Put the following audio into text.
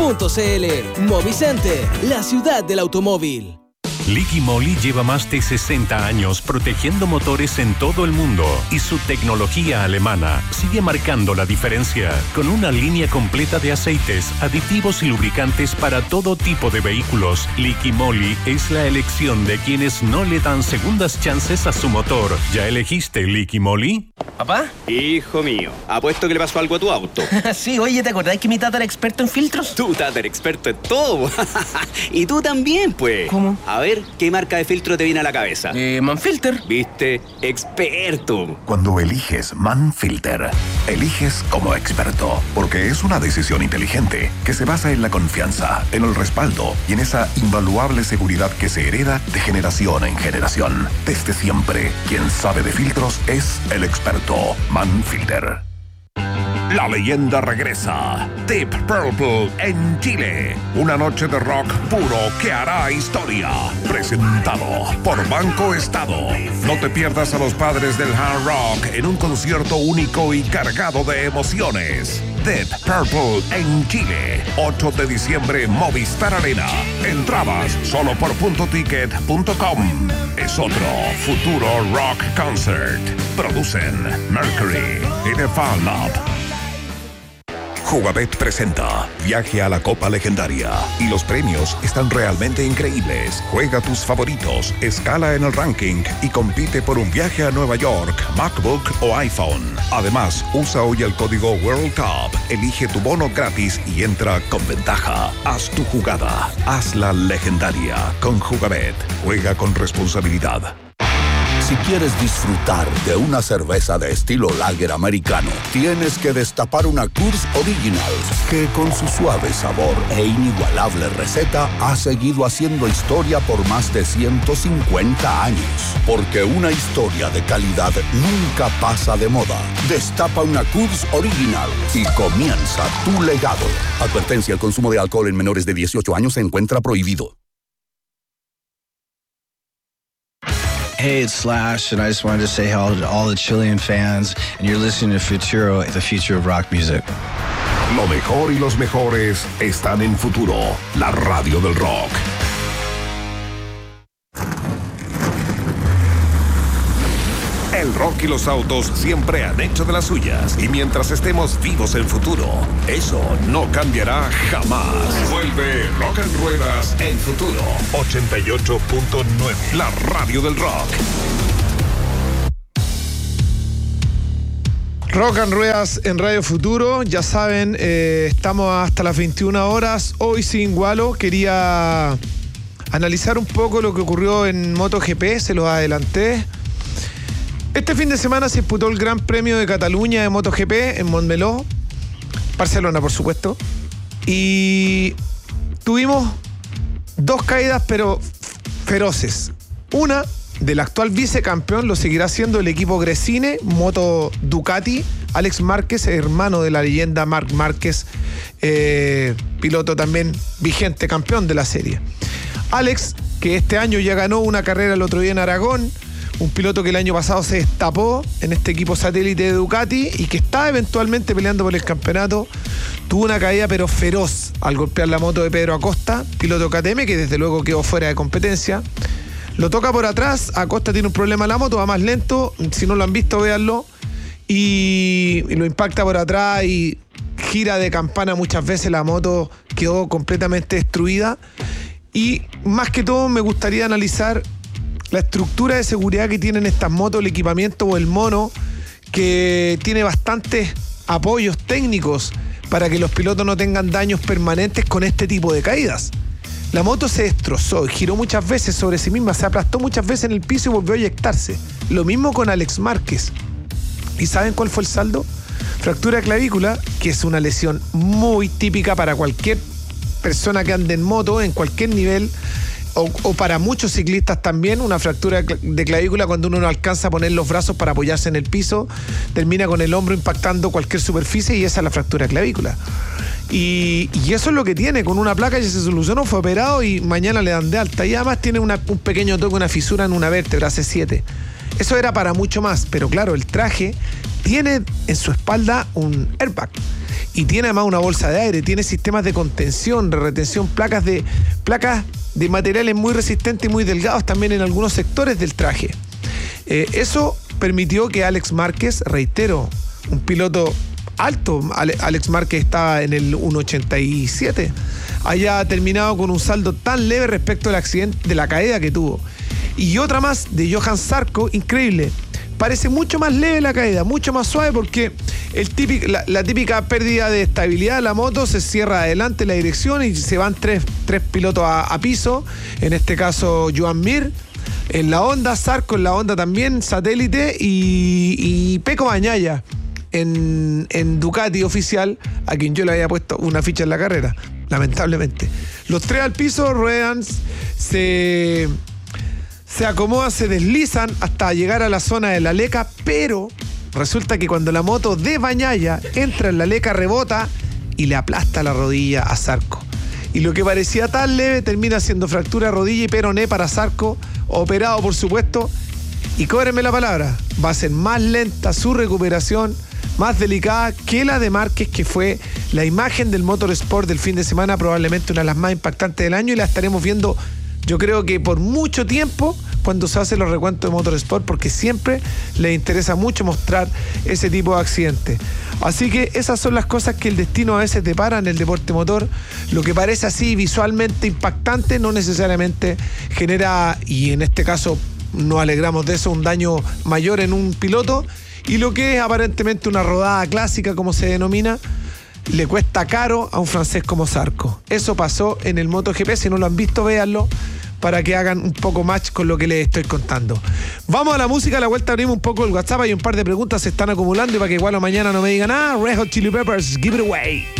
Movicenter, la ciudad del automóvil. Liqui Moly lleva más de 60 años protegiendo motores en todo el mundo y su tecnología alemana sigue marcando la diferencia con una línea completa de aceites, aditivos y lubricantes para todo tipo de vehículos. Liqui Moly es la elección de quienes no le dan segundas chances a su motor. ¿Ya elegiste Liqui Moly? ¿Papá? Hijo mío, apuesto que le pasó algo a tu auto. Sí, oye, ¿te acordás que mi tata era experto en filtros? Tu tata era experto en todo. Y tú también, pues. ¿Cómo? A ver, ¿qué marca de filtro te viene a la cabeza? Manfilter. ¿Viste? Experto. Cuando eliges Manfilter, eliges como experto, porque es una decisión inteligente que se basa en la confianza, en el respaldo y en esa invaluable seguridad que se hereda de generación en generación. Desde siempre, quien sabe de filtros es el experto Manfilter. La leyenda regresa. Deep Purple en Chile. Una noche de rock puro que hará historia. Presentado por Banco Estado. No te pierdas a los padres del hard rock en un concierto único y cargado de emociones. Deep Purple en Chile. 8 de diciembre, Movistar Arena. Entradas solo por puntoticket.com. Es otro futuro rock concert. Producen Mercury y The Fan Lab. Jugabet presenta Viaje a la Copa Legendaria y los premios están realmente increíbles. Juega tus favoritos, escala en el ranking y compite por un viaje a Nueva York, MacBook o iPhone. Además, usa hoy el código World Cup, elige tu bono gratis y entra con ventaja. Haz tu jugada, hazla legendaria con Jugabet. Juega con responsabilidad. Si quieres disfrutar de una cerveza de estilo lager americano, tienes que destapar una Coors Original, que con su suave sabor e inigualable receta ha seguido haciendo historia por más de 150 años. Porque una historia de calidad nunca pasa de moda. Destapa una Coors Original y comienza tu legado. Advertencia: el consumo de alcohol en menores de 18 años se encuentra prohibido. Hey, it's Slash, and I just wanted to say hello to all the Chilean fans, and you're listening to Futuro, the future of rock music. Lo mejor y los mejores están en Futuro, la radio del rock. El rock y los autos siempre han hecho de las suyas. Y mientras estemos vivos en Futuro, eso no cambiará jamás. Vuelve Rock and Ruedas en Futuro 88.9, la radio del rock. Rock and Ruedas en Radio Futuro. Ya saben, estamos hasta las 21 horas. Hoy sin Gualo. Quería analizar un poco lo que ocurrió en MotoGP. Se los adelanté. Este fin de semana se disputó el Gran Premio de Cataluña de MotoGP en Montmeló, Barcelona, por supuesto. Y tuvimos dos caídas, pero feroces. Una del actual vicecampeón, lo seguirá siendo el equipo Gresini, Moto Ducati. Alex Márquez, hermano de la leyenda Marc Márquez, piloto también vigente campeón de la serie. Alex, que este año ya ganó una carrera el otro día en Aragón. Un piloto que el año pasado se destapó en este equipo satélite de Ducati y que está eventualmente peleando por el campeonato. Tuvo una caída pero feroz al golpear la moto de Pedro Acosta, piloto KTM, que desde luego quedó fuera de competencia. Lo toca por atrás, Acosta tiene un problema en la moto, va más lento, si no lo han visto, véanlo. Y lo impacta por atrás y gira de campana muchas veces, la moto quedó completamente destruida. Y más que todo me gustaría analizar la estructura de seguridad que tienen estas motos, el equipamiento o el mono, que tiene bastantes apoyos técnicos para que los pilotos no tengan daños permanentes con este tipo de caídas. La moto se destrozó, giró muchas veces sobre sí misma, se aplastó muchas veces en el piso y volvió a eyectarse. Lo mismo con Alex Márquez. ¿Y saben cuál fue el saldo? Fractura de clavícula, que es una lesión muy típica para cualquier persona que ande en moto, en cualquier nivel, o para muchos ciclistas también. Una fractura de clavícula, cuando uno no alcanza a poner los brazos para apoyarse en el piso, termina con el hombro impactando cualquier superficie y esa es la fractura de clavícula. Y eso es lo que tiene, con una placa ya se solucionó, fue operado y mañana le dan de alta. Y además tiene un pequeño toque, una fisura en una vértebra, C7. Eso era para mucho más, pero claro, el traje tiene en su espalda un airbag. y tiene además una bolsa de aire, tiene sistemas de contención, de retención, placas de materiales muy resistentes y muy delgados también en algunos sectores del traje. Eso permitió que Alex Márquez, reitero, un piloto alto, Alex Márquez estaba en el 1.87, haya terminado con un saldo tan leve respecto al accidente, de la caída que tuvo. Y otra más de Johan Zarco, increíble. Parece mucho más leve la caída, mucho más suave, porque la típica pérdida de estabilidad de la moto, se cierra adelante la dirección y se van tres pilotos a piso. En este caso, Joan Mir en la Honda, Zarco en la Honda también, Satélite, y Pecco Bagnaia en Ducati oficial, a quien yo le había puesto una ficha en la carrera, lamentablemente. Los tres al piso, ruedan, se acomodan, se deslizan hasta llegar a la zona de la leca, pero resulta que cuando la moto de Bagnaia entra en la leca, rebota y le aplasta la rodilla a Zarco. Y lo que parecía tan leve termina siendo fractura de rodilla y peroné para Zarco, operado por supuesto, y cóbrenme la palabra, va a ser más lenta su recuperación, más delicada que la de Márquez, que fue la imagen del motorsport del fin de semana, probablemente una de las más impactantes del año, y la estaremos viendo, yo creo que por mucho tiempo, cuando se hacen los recuentos de motorsport, porque siempre les interesa mucho mostrar ese tipo de accidentes. Así que esas son las cosas que el destino a veces depara en el deporte motor. Lo que parece así visualmente impactante no necesariamente genera, y en este caso nos alegramos de eso, un daño mayor en un piloto, y lo que es aparentemente una rodada clásica, como se denomina, le cuesta caro a un francés como Zarco. Eso pasó en el MotoGP. Si no lo han visto, véanlo para que hagan un poco match con lo que les estoy contando. Vamos a la música, a la vuelta abrimos un poco el WhatsApp, hay un par de preguntas se están acumulando, y para que igual o mañana no me digan nada, Red Hot Chili Peppers, Give It Away.